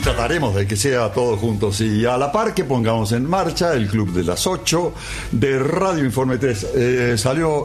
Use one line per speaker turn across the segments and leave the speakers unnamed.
trataremos de que sea todos juntos y a la par que pongamos en marcha el Club de las 8 de Radio Informe 3.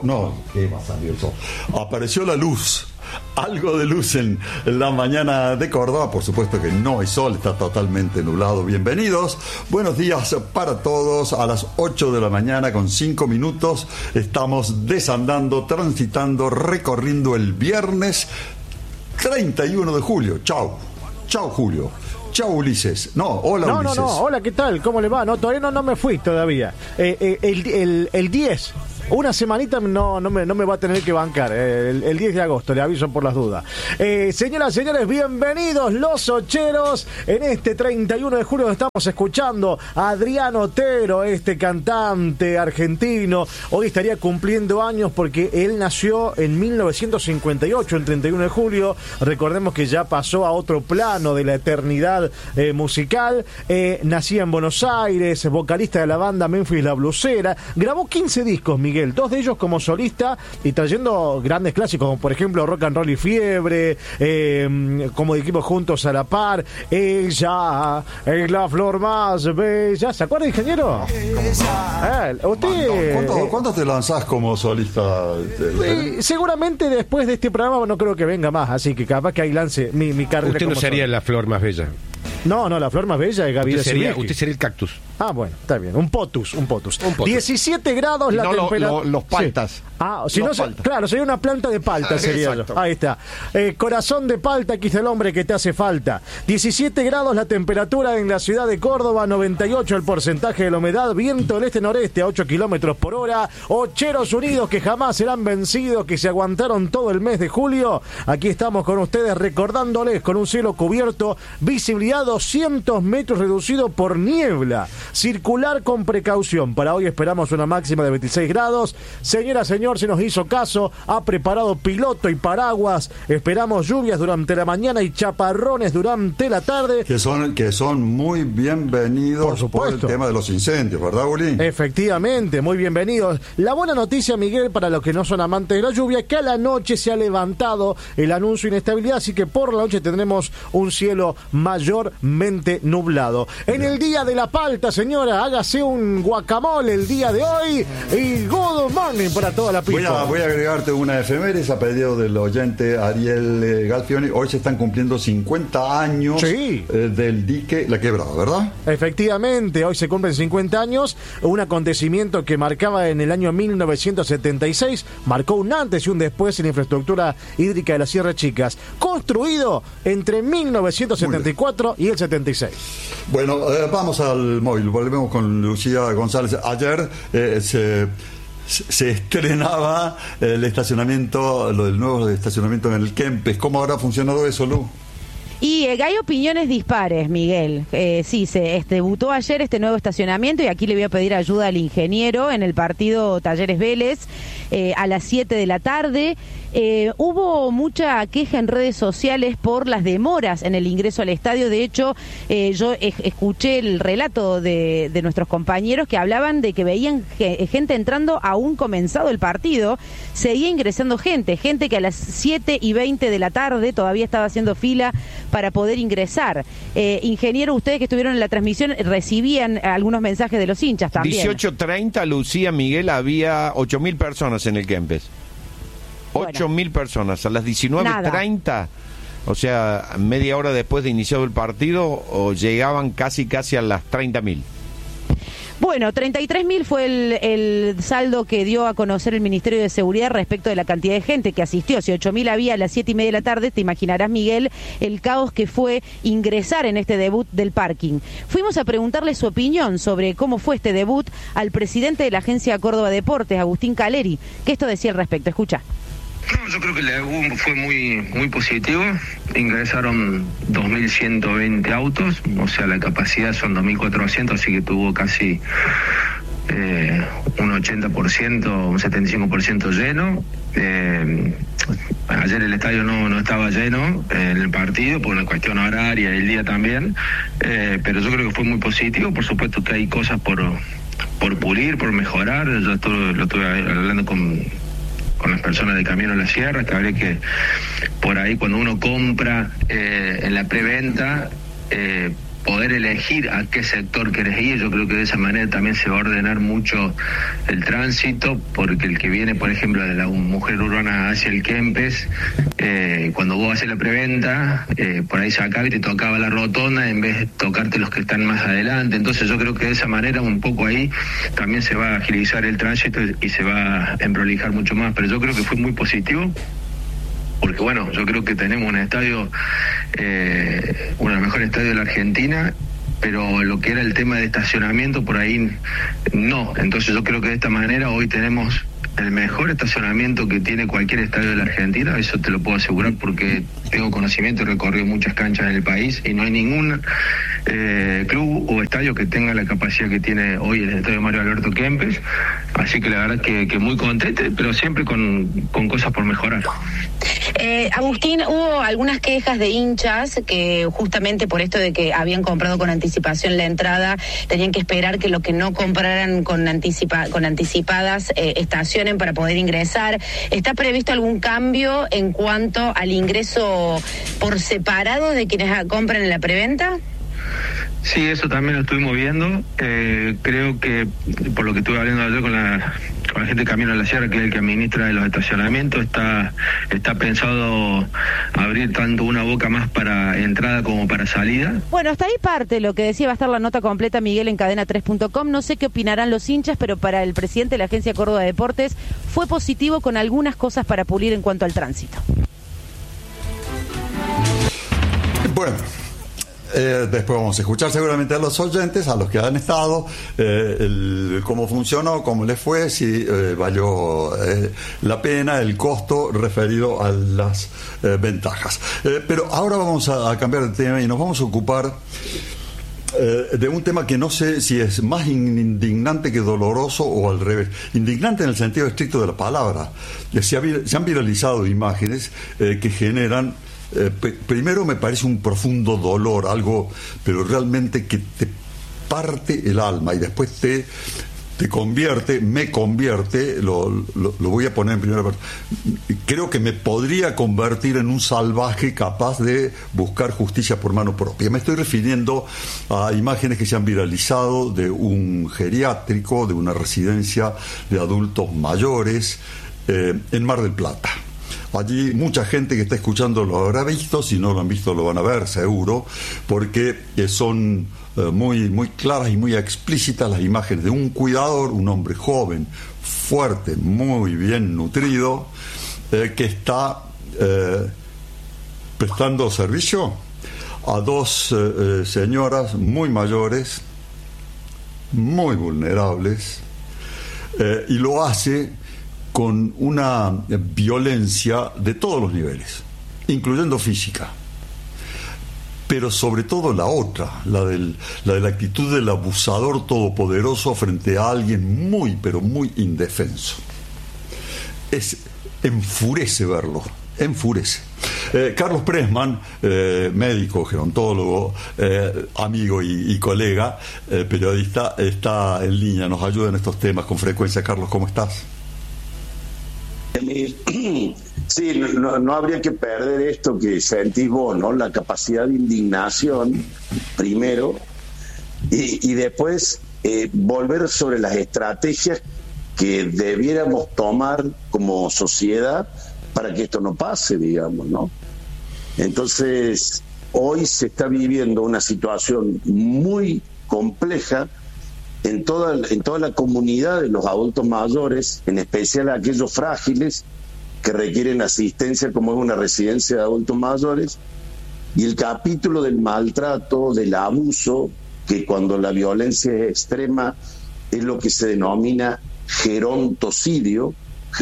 Apareció la luz. Algo de luz en la mañana de Córdoba. Por supuesto que no hay sol, está totalmente nublado. Bienvenidos, buenos días para todos. A las 8 de la mañana con 5 minutos estamos desandando, transitando, recorriendo el viernes 31 de julio. Chau Julio. Chau Ulises. Hola Ulises.
Hola, ¿qué tal? ¿Cómo le va? Todavía no me fui todavía. El 10. Una semanita no me va a tener que bancar. El 10 de agosto, le aviso por las dudas. Señoras y señores, bienvenidos los ocheros. En este 31 de julio estamos escuchando a Adrián Otero, este cantante argentino. Hoy estaría cumpliendo años porque él nació en 1958, el 31 de julio. Recordemos que ya pasó a otro plano de la eternidad musical. Nacía en Buenos Aires, vocalista de la banda Memphis La Blusera. Grabó 15 discos, Miguel, 2 de ellos como solista y trayendo grandes clásicos, como por ejemplo Rock and Roll y Fiebre, como de equipo Juntos a la Par, Ella es la flor más bella. ¿Se acuerda, ingeniero?
¿Cuántos te lanzás como solista?
Seguramente después de este programa no creo que venga más, así que capaz que ahí lance mi carrera.
Usted no sería la flor más bella.
No, la flor más bella es Gabriel.
Usted sería el cactus.
Ah, bueno, está bien. Un potus. 17 grados la temperatura.
Los paltas.
Sí. Claro, sería una planta de palta, sería yo. Ahí está. Corazón de palta, aquí está el hombre que te hace falta. 17 grados la temperatura en la ciudad de Córdoba, 98 el porcentaje de la humedad, viento del este-noreste a 8 kilómetros por hora. Ocheros unidos que jamás serán vencidos, que se aguantaron todo el mes de julio. Aquí estamos con ustedes recordándoles con un cielo cubierto, visibilidad 200 metros reducido por niebla. Circular con precaución. Para hoy esperamos una máxima de 26 grados. Señora, señor, se nos hizo caso. Ha preparado piloto y paraguas. Esperamos lluvias durante la mañana y chaparrones durante la tarde.
Que son muy bienvenidos.
Por supuesto.
Por el tema de los incendios, ¿verdad, Uli?
Efectivamente, muy bienvenidos. La buena noticia, Miguel, para los que no son amantes de la lluvia, que a la noche se ha levantado el anuncio de inestabilidad, así que por la noche tendremos un cielo mayormente nublado. En el día de la palta, señora, hágase un guacamole el día de hoy y good morning para toda la pista.
Voy a agregarte una efeméride a pedido del oyente Ariel Galfioni. Hoy se están cumpliendo 50 años del dique La Quebrada, ¿verdad?
Efectivamente, hoy se cumplen 50 años, un acontecimiento que marcaba en el año 1976, marcó un antes y un después en la infraestructura hídrica de las Sierras Chicas, construido entre 1974 y el 76.
Bueno, vamos al móvil, volvemos con Lucía González. Ayer se estrenaba el estacionamiento, lo del nuevo estacionamiento en el Kempes. ¿Cómo habrá funcionado eso, Lu?
Y hay opiniones dispares, Miguel. Sí, se debutó ayer este nuevo estacionamiento y aquí le voy a pedir ayuda al ingeniero en el partido Talleres Vélez a las 7 de la tarde. Hubo mucha queja en redes sociales por las demoras en el ingreso al estadio. De hecho, yo escuché el relato de nuestros compañeros que hablaban de que veían gente entrando aún comenzado el partido. Seguía ingresando gente que a las 7:20 de la tarde todavía estaba haciendo fila para poder ingresar. Ingeniero, ustedes que estuvieron en la transmisión recibían algunos mensajes de los hinchas también.
18:30, Lucía, Miguel, había 8.000 personas en el Kempes. 8.000 personas. A las 19:30, o sea, media hora después de iniciado el partido, llegaban casi a las 30.000.
Bueno, 33.000 fue el saldo que dio a conocer el Ministerio de Seguridad respecto de la cantidad de gente que asistió. Si 8.000 había a las 7:30 de la tarde, te imaginarás, Miguel, el caos que fue ingresar en este debut del parking. Fuimos a preguntarle su opinión sobre cómo fue este debut al presidente de la Agencia Córdoba Deportes, Agustín Caleri, que esto decía al respecto. Escucha.
No, yo creo que el debut fue muy positivo. Ingresaron 2.120 autos, o sea, la capacidad son 2.400, así que tuvo casi un 80%, un 75% lleno. Ayer el estadio no estaba lleno en el partido por una cuestión horaria, el día también, pero yo creo que fue muy positivo. Por supuesto que hay cosas por pulir, por mejorar. Yo lo estuve hablando con las personas de Camino a la Sierra, que habría que por ahí cuando uno compra en la preventa poder elegir a qué sector querés ir. Yo creo que de esa manera también se va a ordenar mucho el tránsito, porque el que viene, por ejemplo, de la mujer urbana hacia el Kempes, cuando vos haces la preventa, por ahí sacaba y te tocaba la rotonda en vez de tocarte los que están más adelante. Entonces yo creo que de esa manera un poco ahí también se va a agilizar el tránsito y se va a emprolijar mucho más. Pero yo creo que fue muy positivo, porque bueno, yo creo que tenemos un estadio, uno de los mejores estadios de la Argentina, pero lo que era el tema de estacionamiento por ahí no. Entonces yo creo que de esta manera hoy tenemos el mejor estacionamiento que tiene cualquier estadio de la Argentina. Eso te lo puedo asegurar porque tengo conocimiento y recorrido muchas canchas en el país, y no hay ningún club o estadio que tenga la capacidad que tiene hoy el estadio Mario Alberto Kempes. Así que la verdad que muy contento, pero siempre con cosas por mejorar.
Agustín, hubo algunas quejas de hinchas que justamente por esto de que habían comprado con anticipación la entrada, tenían que esperar que lo que no compraran con anticipadas estacionen para poder ingresar. ¿Está previsto algún cambio en cuanto al ingreso por separado de quienes compran en la preventa?
Sí, eso también lo estuvimos viendo. Creo que, por lo que estuve hablando ayer con la gente de Camino a la Sierra, que es el que administra los estacionamientos, está pensado abrir tanto una boca más para entrada como para salida.
Bueno, hasta ahí parte lo que decía, va a estar la nota completa, Miguel, en cadena3.com. No sé qué opinarán los hinchas, pero para el presidente de la Agencia Córdoba de Deportes fue positivo, con algunas cosas para pulir en cuanto al tránsito.
Bueno, después vamos a escuchar seguramente a los oyentes, a los que han estado, cómo funcionó, cómo les fue, si valió la pena, el costo referido a las ventajas. Pero ahora vamos a cambiar de tema y nos vamos a ocupar de un tema que no sé si es más indignante que doloroso o al revés. Indignante en el sentido estricto de la palabra. Se han viralizado imágenes que generan... primero me parece un profundo dolor, algo, pero realmente que te parte el alma, y después me convierte, lo voy a poner en primera parte. Creo que me podría convertir en un salvaje capaz de buscar justicia por mano propia. Me estoy refiriendo a imágenes que se han viralizado de un geriátrico, de una residencia de adultos mayores en Mar del Plata. Allí mucha gente que está escuchando lo habrá visto, si no lo han visto lo van a ver seguro, porque son muy, muy claras y muy explícitas las imágenes de un cuidador, un hombre joven, fuerte, muy bien nutrido, que está prestando servicio a dos señoras muy mayores, muy vulnerables, y lo hace con una violencia de todos los niveles, incluyendo física, pero sobre todo la otra, la de la actitud del abusador todopoderoso frente a alguien muy, pero muy indefenso. Enfurece verlo, enfurece. Carlos Pressman, médico, gerontólogo, amigo y colega, periodista, está en línea, nos ayuda en estos temas con frecuencia. Carlos, ¿cómo estás?
Sí, no habría que perder esto que sentís vos, ¿no? La capacidad de indignación, primero, y después volver sobre las estrategias que debiéramos tomar como sociedad para que esto no pase, digamos, ¿no? Entonces, hoy se está viviendo una situación muy compleja en toda la comunidad de los adultos mayores, en especial aquellos frágiles que requieren asistencia, como es una residencia de adultos mayores, y el capítulo del maltrato, del abuso, que cuando la violencia es extrema es lo que se denomina gerontocidio,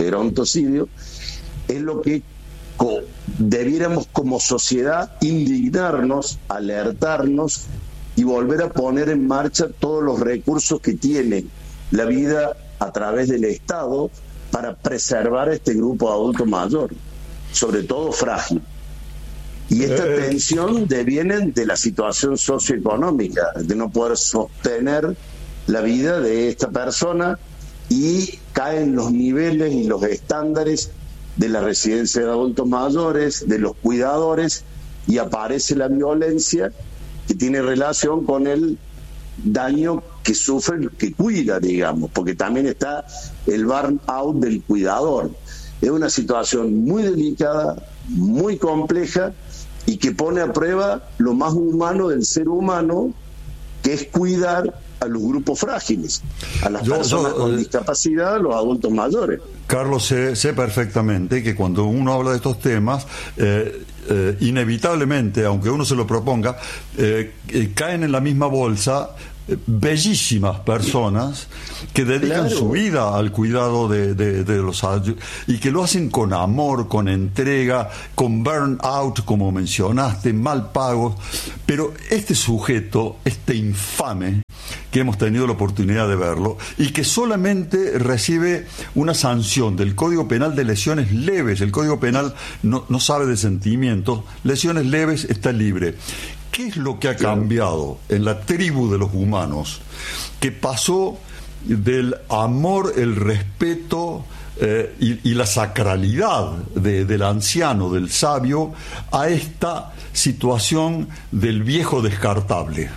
es lo que debiéramos como sociedad indignarnos, alertarnos y volver a poner en marcha todos los recursos que tiene la vida a través del Estado para preservar a este grupo de adulto mayor, sobre todo frágil. Y esta tensión deviene de la situación socioeconómica, de no poder sostener la vida de esta persona, y caen los niveles y los estándares de la residencia de adultos mayores, de los cuidadores, y aparece la violencia que tiene relación con el daño que sufre el que cuida, digamos, porque también está el burnout del cuidador. Es una situación muy delicada, muy compleja y que pone a prueba lo más humano del ser humano, que es cuidar a los grupos frágiles, a las personas con discapacidad, a los adultos mayores.
Carlos, sé perfectamente que cuando uno habla de estos temas, inevitablemente, aunque uno se lo proponga, caen en la misma bolsa bellísimas personas que dedican su vida al cuidado de los adultos y que lo hacen con amor, con entrega, con burnout, como mencionaste, mal pagos. Pero este sujeto, este infame, que hemos tenido la oportunidad de verlo y que solamente recibe una sanción del Código Penal de lesiones leves, el Código Penal no sabe de sentimientos, lesiones leves, está libre. ¿Qué es lo que ha cambiado en la tribu de los humanos? Que pasó del amor, el respeto y la sacralidad del anciano, del sabio, a esta situación del viejo descartable.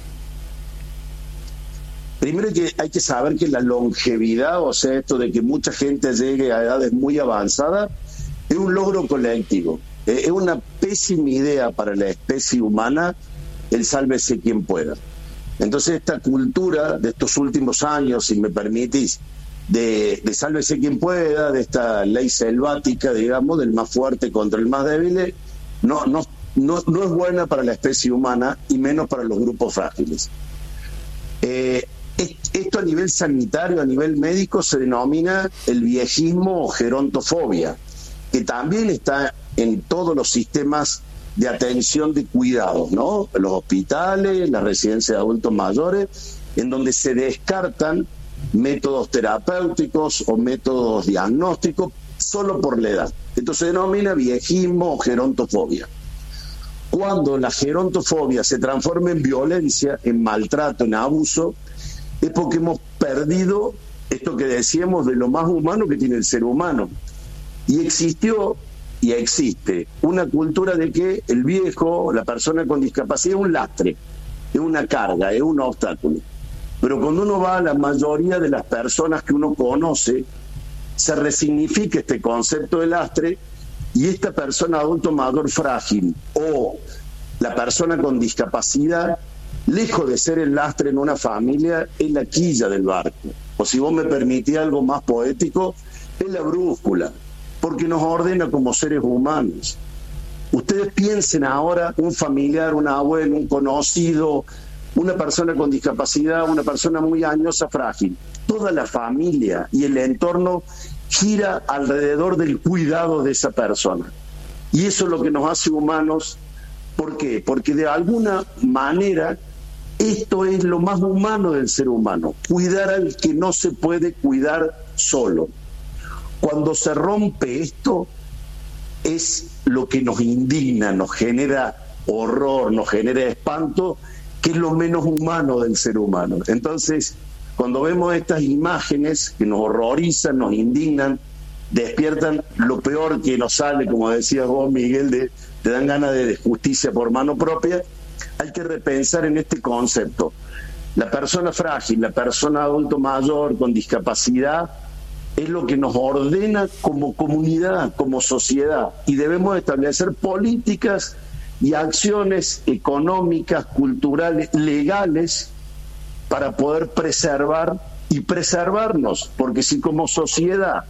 Primero hay que saber que la longevidad, o sea, esto de que mucha gente llegue a edades muy avanzadas, es un logro colectivo. Es una pésima idea para la especie humana el sálvese quien pueda. Entonces esta cultura de estos últimos años, si me permitís, de sálvese quien pueda, de esta ley selvática, digamos, del más fuerte contra el más débil, no es buena para la especie humana y menos para los grupos frágiles. Esto a nivel sanitario, a nivel médico, se denomina el viejismo o gerontofobia, que también está en todos los sistemas de atención de cuidados, ¿no? Los hospitales, las residencias de adultos mayores, en donde se descartan métodos terapéuticos o métodos diagnósticos solo por la edad. Esto se denomina viejismo o gerontofobia. Cuando la gerontofobia se transforma en violencia, en maltrato, en abuso, es porque hemos perdido esto que decíamos de lo más humano que tiene el ser humano. Y existió y existe una cultura de que el viejo, la persona con discapacidad, es un lastre, es una carga, es un obstáculo. Pero cuando uno va a la mayoría de las personas que uno conoce, se resignifica este concepto de lastre y esta persona adulto mayor frágil o la persona con discapacidad, lejos de ser el lastre en una familia, es la quilla del barco. O si vos me permitís algo más poético, es la brújula, porque nos ordena como seres humanos. Ustedes piensen ahora un familiar, un abuelo, un conocido, una persona con discapacidad, una persona muy añosa, frágil. Toda la familia y el entorno gira alrededor del cuidado de esa persona. Y eso es lo que nos hace humanos. ¿Por qué? Porque de alguna manera esto es lo más humano del ser humano, cuidar al que no se puede cuidar solo. Cuando se rompe esto, es lo que nos indigna, nos genera horror, nos genera espanto, que es lo menos humano del ser humano. Entonces, cuando vemos estas imágenes que nos horrorizan, nos indignan, despiertan lo peor que nos sale, como decías vos, Miguel, te dan ganas de justicia por mano propia, hay que repensar en este concepto. La persona frágil, la persona adulto mayor con discapacidad, es lo que nos ordena como comunidad, como sociedad, y debemos establecer políticas y acciones económicas, culturales, legales, para poder preservar y preservarnos, porque si como sociedad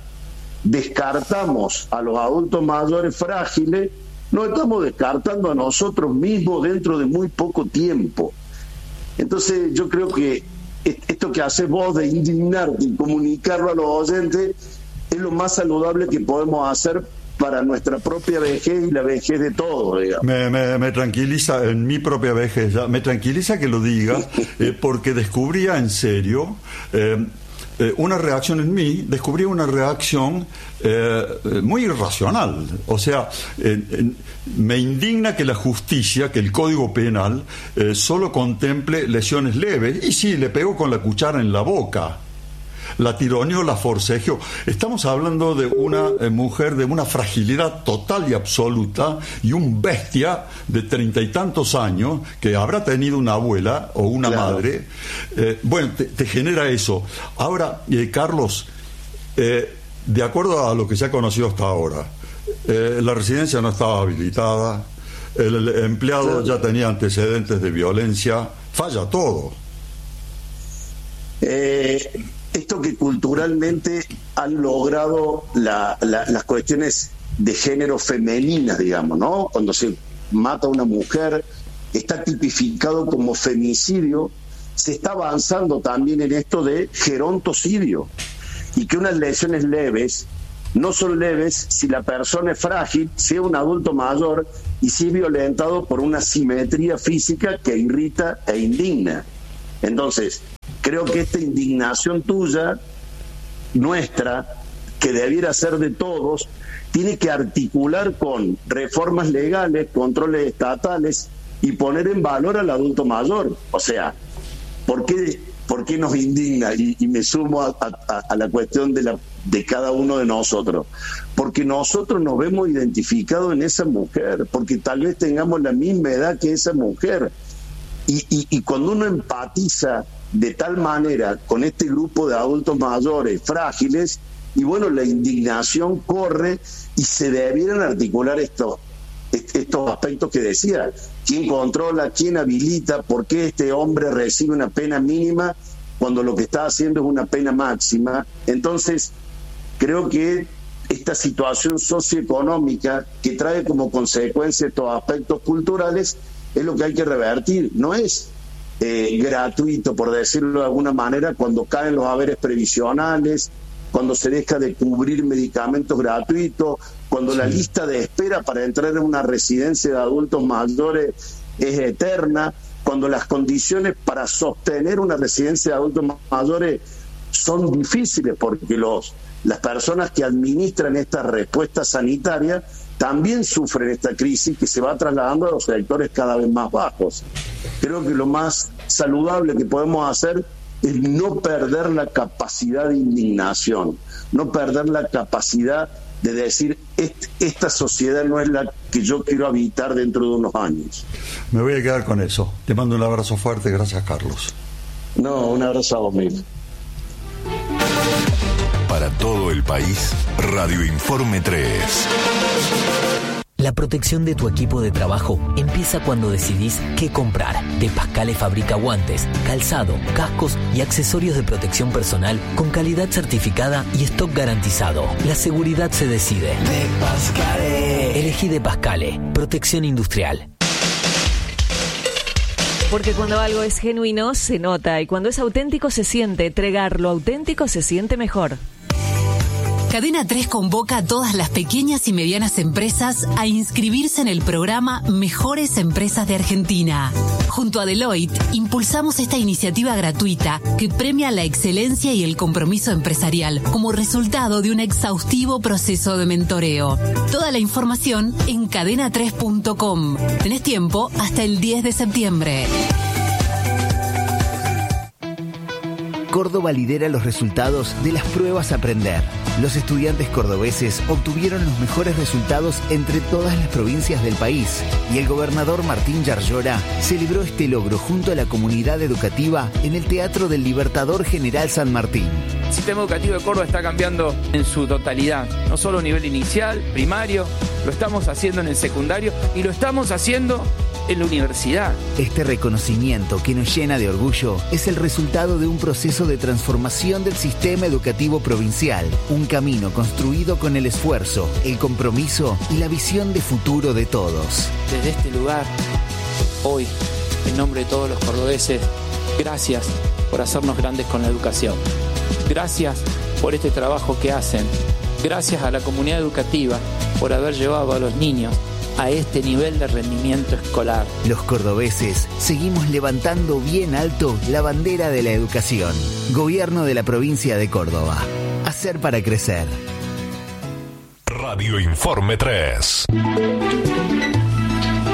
descartamos a los adultos mayores frágiles, nos estamos descartando a nosotros mismos dentro de muy poco tiempo. Entonces yo creo que esto que haces vos de indignarte y comunicarlo a los oyentes es lo más saludable que podemos hacer para nuestra propia vejez y la vejez de todos, digamos.
Me tranquiliza en mi propia vejez, me tranquiliza que lo digas, porque descubría en serio una reacción en mí, descubrí una reacción muy irracional. O sea, me indigna que la justicia, que el Código Penal solo contemple lesiones leves, y sí, le pegó con la cuchara en la boca. la tironeó, la forcejeó. Estamos hablando de una mujer de una fragilidad total y absoluta y un bestia de 30 y tantos años que habrá tenido una abuela o una madre. Bueno, te genera eso. Ahora, Carlos, de acuerdo a lo que se ha conocido hasta ahora, la residencia no estaba habilitada, el empleado ya tenía antecedentes de violencia, falla todo.
Esto que culturalmente han logrado las cuestiones de género femeninas, digamos, ¿no? Cuando se mata a una mujer, está tipificado como femicidio. Se está avanzando también en esto de gerontocidio, y que unas lesiones leves no son leves si la persona es frágil, si es un adulto mayor y si es violentado por una simetría física que irrita e indigna. Entonces, creo que esta indignación tuya, nuestra, que debiera ser de todos, tiene que articular con reformas legales, controles estatales y poner en valor al adulto mayor. O sea, ¿por qué nos indigna? Y me sumo a la cuestión de cada uno de nosotros. Porque nosotros nos vemos identificados en esa mujer, porque tal vez tengamos la misma edad que esa mujer. Y cuando uno empatiza de tal manera con este grupo de adultos mayores frágiles, y bueno, la indignación corre y se debieran articular estos aspectos que decía. ¿Quién controla? ¿Quién habilita? ¿Por qué este hombre recibe una pena mínima cuando lo que está haciendo es una pena máxima? Entonces, creo que esta situación socioeconómica que trae como consecuencia estos aspectos culturales es lo que hay que revertir. No es gratuito, por decirlo de alguna manera, cuando caen los haberes previsionales, cuando se deja de cubrir medicamentos gratuitos, cuando la lista de espera para entrar en una residencia de adultos mayores es eterna, cuando las condiciones para sostener una residencia de adultos mayores son difíciles, porque las personas que administran esta respuesta sanitaria también sufren esta crisis que se va trasladando a los sectores cada vez más bajos. Creo que lo más saludable que podemos hacer es no perder la capacidad de indignación, no perder la capacidad de decir, esta sociedad no es la que yo quiero habitar dentro de unos años.
Me voy a quedar con eso. Te mando un abrazo fuerte. Gracias, Carlos.
No, un abrazo a vos, Miguel.
Para todo el país, Radio Informe 3.
La protección de tu equipo de trabajo empieza cuando decidís qué comprar. De Pascale fabrica guantes, calzado, cascos y accesorios de protección personal con calidad certificada y stock garantizado. La seguridad se decide. De Pascale. Elegí De Pascale. Protección industrial.
Porque cuando algo es genuino, se nota. Y cuando es auténtico, se siente. Entregar lo auténtico se siente mejor.
Cadena 3 convoca a todas las pequeñas y medianas empresas a inscribirse en el programa Mejores Empresas de Argentina. Junto a Deloitte, impulsamos esta iniciativa gratuita que premia la excelencia y el compromiso empresarial como resultado de un exhaustivo proceso de mentoreo. Toda la información en cadena3.com. Tenés tiempo hasta el 10 de septiembre.
Córdoba lidera los resultados de las pruebas Aprender. Los estudiantes cordobeses obtuvieron los mejores resultados entre todas las provincias del país y el gobernador Martín Yarlora celebró este logro junto a la comunidad educativa en el Teatro del Libertador General San Martín.
El sistema educativo de Córdoba está cambiando en su totalidad, no solo a nivel inicial, primario, lo estamos haciendo en el secundario y lo estamos haciendo en la universidad.
Este reconocimiento que nos llena de orgullo es el resultado de un proceso de transformación del sistema educativo provincial, un camino construido con el esfuerzo, el compromiso y la visión de futuro de todos.
Desde este lugar, hoy, en nombre de todos los cordobeses, gracias por hacernos grandes con la educación. Gracias por este trabajo que hacen. Gracias a la comunidad educativa por haber llevado a los niños a este nivel de rendimiento escolar.
Los cordobeses seguimos levantando bien alto la bandera de la educación. Gobierno de la provincia de Córdoba. Hacer para crecer.
Radio Informe 3.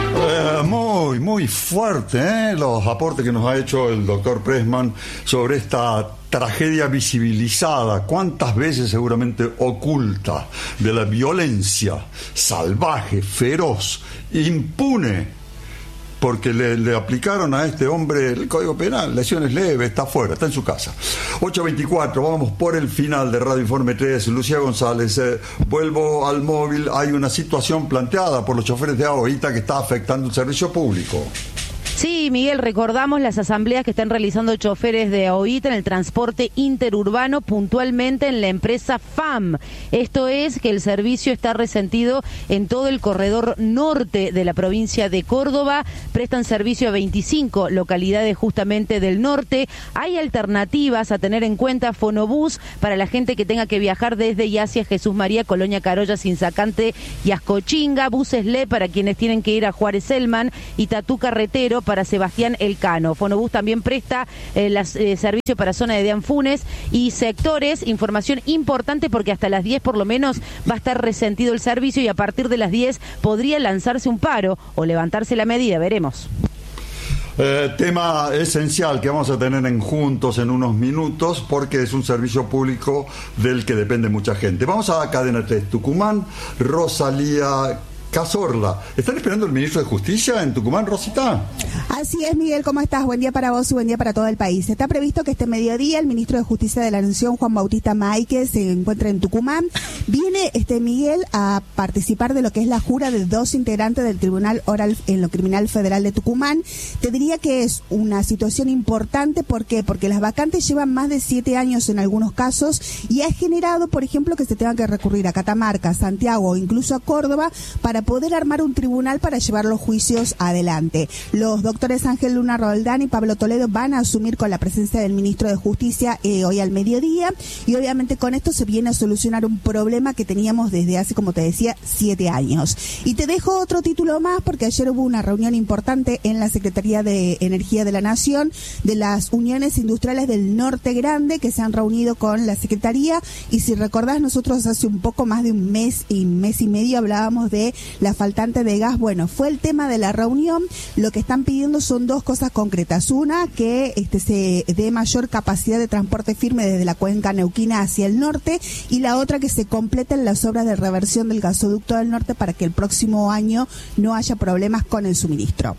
Muy fuerte, los aportes que nos ha hecho el doctor Pressman sobre esta tragedia visibilizada, cuántas veces seguramente oculta, de la violencia salvaje, feroz, impune, porque le aplicaron a este hombre el Código Penal, lesiones leves, está afuera, está en su casa. 8:24, vamos por el final de Radio Informe 3. Lucía González, vuelvo al móvil. Hay una situación planteada por los choferes de AOITA que está afectando el servicio público.
Sí, Miguel, recordamos las asambleas que están realizando choferes de AOITA en el transporte interurbano, puntualmente en la empresa FAM. Esto es que el servicio está resentido en todo el corredor norte de la provincia de Córdoba. Prestan servicio a 25 localidades justamente del norte. Hay alternativas a tener en cuenta: Fonobús para la gente que tenga que viajar desde y hacia Jesús María, Colonia Carolla, Sinsacante y Ascochinga. Buses LE para quienes tienen que ir a Juárez Elman y Tatú Carretero para Sebastián Elcano. Fonobús también presta servicio para zona de Deán Funes y sectores. Información importante porque hasta las 10 por lo menos va a estar resentido el servicio y a partir de las 10 podría lanzarse un paro o levantarse la medida, veremos.
Tema esencial que vamos a tener en Juntos en unos minutos porque es un servicio público del que depende mucha gente. Vamos a Cadena 3 Tucumán. Rosalía Cazorla. ¿Están esperando el ministro de Justicia en Tucumán, Rosita?
Así es, Miguel, ¿cómo estás? Buen día para vos y buen día para todo el país. Está previsto que este mediodía el ministro de Justicia de la Nación, Juan Bautista Máiquez, se encuentre en Tucumán. Viene Miguel a participar de lo que es la jura de 2 integrantes del Tribunal Oral en lo Criminal Federal de Tucumán. Te diría que es una situación importante. ¿Por qué? Porque las vacantes llevan más de 7 años en algunos casos y ha generado, por ejemplo, que se tenga que recurrir a Catamarca, Santiago o incluso a Córdoba para poder armar un tribunal para llevar los juicios adelante. Los doctores Ángel Luna Roldán y Pablo Toledo van a asumir con la presencia del ministro de Justicia hoy al mediodía y obviamente con esto se viene a solucionar un problema que teníamos desde hace, como te decía, 7 años. Y te dejo otro título más porque ayer hubo una reunión importante en la Secretaría de Energía de la Nación de las uniones industriales del Norte Grande que se han reunido con la Secretaría y si recordás nosotros hace un poco más de un mes y medio hablábamos de la faltante de gas. Bueno, fue el tema de la reunión. Lo que están pidiendo son 2 cosas concretas. Una, que se dé mayor capacidad de transporte firme desde la cuenca neuquina hacia el norte y la otra, que se completen las obras de reversión del gasoducto del norte para que el próximo año no haya problemas con el suministro.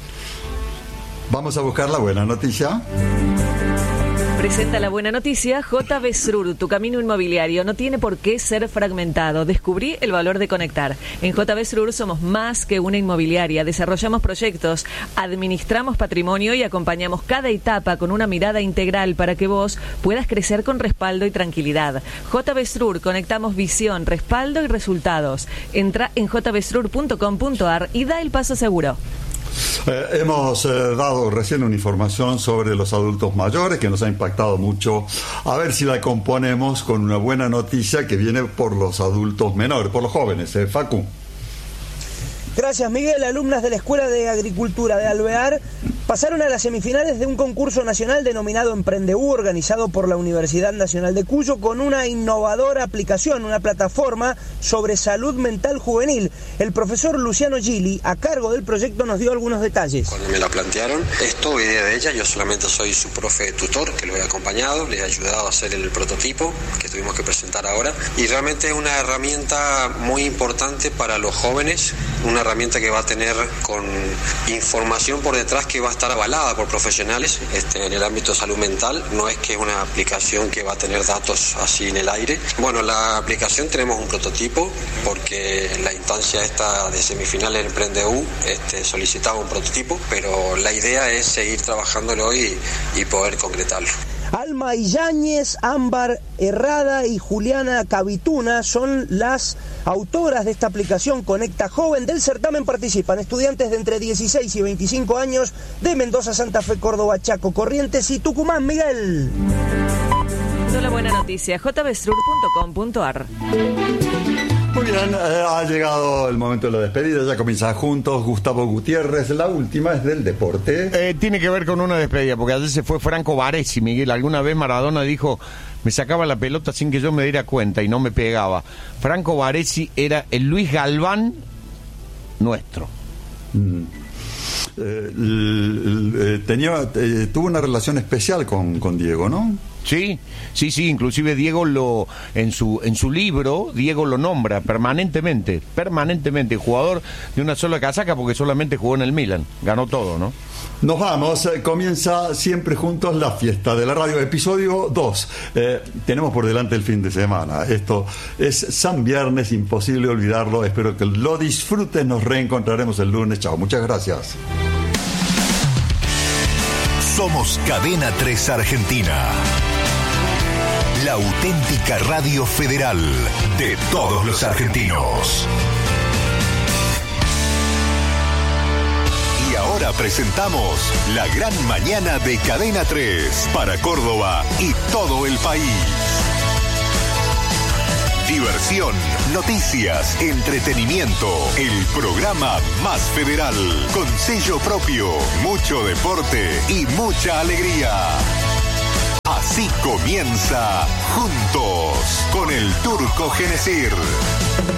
Vamos a buscar la buena noticia.
Presenta la buena noticia JB Srur, tu camino inmobiliario no tiene por qué ser fragmentado. Descubrí el valor de conectar. En JB Srur somos más que una inmobiliaria. Desarrollamos proyectos, administramos patrimonio y acompañamos cada etapa con una mirada integral para que vos puedas crecer con respaldo y tranquilidad. JB Srur, conectamos visión, respaldo y resultados. Entra en jbsrur.com.ar y da el paso seguro.
Hemos dado recién una información sobre los adultos mayores que nos ha impactado mucho. A ver si la componemos con una buena noticia que viene por los adultos menores, por los jóvenes. Facu.
Gracias, Miguel. Alumnas de la Escuela de Agricultura de Alvear pasaron a las semifinales de un concurso nacional denominado Emprendeu, organizado por la Universidad Nacional de Cuyo, con una innovadora aplicación, una plataforma sobre salud mental juvenil. El profesor Luciano Gili, a cargo del proyecto, nos dio algunos detalles.
Cuando me la plantearon, esto idea de ella, yo solamente soy su profe tutor, que lo he acompañado, le he ayudado a hacer el prototipo que tuvimos que presentar ahora, y realmente es una herramienta muy importante para los jóvenes, una herramienta que va a tener con información por detrás que va a estar avalada por profesionales en el ámbito de salud mental. No es que es una aplicación que va a tener datos así en el aire. Bueno, la aplicación tenemos un prototipo porque la instancia esta de semifinales en Emprendeu solicitaba un prototipo, pero la idea es seguir trabajándolo y poder concretarlo.
Alma Yáñez, Ámbar Herrada y Juliana Cavituna son las autoras de esta aplicación Conecta Joven. Del certamen participan estudiantes de entre 16 y 25 años de Mendoza, Santa Fe, Córdoba, Chaco, Corrientes y Tucumán. Miguel.
La buena noticia, jbsrur.com.ar.
Muy bien, ha llegado el momento de la despedida, ya comienza Juntos. Gustavo Gutiérrez, la última es del deporte.
Tiene que ver con una despedida, porque ayer se fue Franco Baresi, Miguel. Alguna vez Maradona dijo, me sacaba la pelota sin que yo me diera cuenta y no me pegaba. Franco Baresi era el Luis Galván nuestro.
tuvo una relación especial con Diego, ¿no?
Sí, inclusive Diego en su libro, Diego lo nombra permanentemente, jugador de una sola casaca porque solamente jugó en el Milan, ganó todo, ¿no?
Nos vamos, comienza Siempre Juntos la fiesta de la radio, episodio 2. Tenemos por delante el fin de semana. Esto es San Viernes, imposible olvidarlo. Espero que lo disfruten. Nos reencontraremos el lunes. Chao, muchas gracias.
Somos Cadena 3 Argentina, la auténtica radio federal de todos los argentinos. Ahora presentamos la gran mañana de Cadena 3 para Córdoba y todo el país. Diversión, noticias, entretenimiento, el programa más federal, con sello propio, mucho deporte y mucha alegría. Así comienza Juntos con el Turco Genesir.